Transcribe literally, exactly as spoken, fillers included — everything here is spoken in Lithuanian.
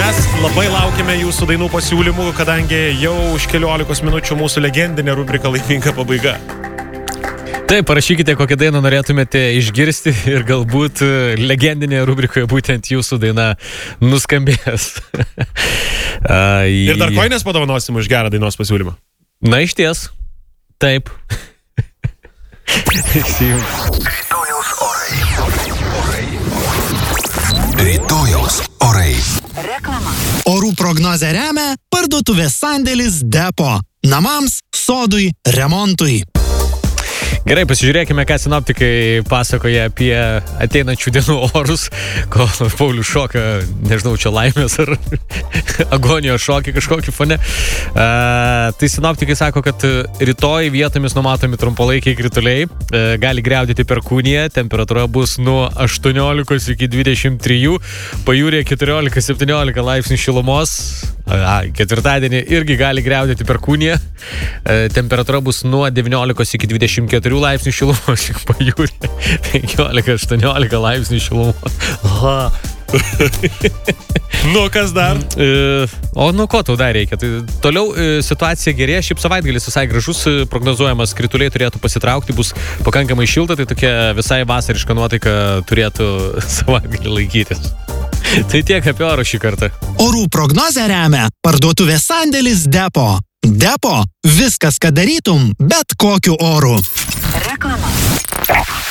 Mes labai laukiame jūsų dainų pasiūlymų, kadangi jau už keliolikos minučių mūsų legendinė rubrika Laiminga pabaiga. Taip, parašykite, kokią dainą norėtumėte išgirsti ir galbūt legendinėje rubrikoje būtent jūsų daina nuskambės. Ir dar koinės padovanosim už gerą dainos pasiūlymą. Na, iš ties. Taip. Rytojaus orai. Rytojaus orai. Reklama. Orų prognozę remia parduotuvės sandėlis Depo. Namams, sodui, remontui. Gerai, pasižiūrėkime, ką sinoptikai pasakoja apie ateinančių dienų orus, ko Paulius šoka, nežinau, čia laimės ar agonijos šokį kažkokį fone. Uh, tai sinoptikai sako, kad rytoj vietomis numatomi trumpalaikiai krituliai, uh, gali griaudėti perkūniją, temperatūra bus nuo aštuoniolikos iki dvidešimt trijų, pajūryje keturiolika septyniolika laipsnių šilumos, uh, ketvirtadienį irgi gali griaudėti perkūniją, uh, temperatūra bus nuo devyniolikos iki dvidešimt keturių laipsnių šilumos, tik pajūrė penkiolika aštuoniolika laipsnių šilumos. Nu, kas dar? E, o nuo ko tau dar reikia? Tai toliau e, situacija gerėja, šiaip savaitgalis visai gražus, prognozuojamas krituliai turėtų pasitraukti, bus pakankamai šilta, tai tokia visai vasariška nuotaika turėtų savaitgalį laikytis. Tai tiek apie orą šį kartą. Orų prognozę remia parduotuvės sandėlis Depo. Depo – viskas, ką darytum, bet kokiu oru. Reklama.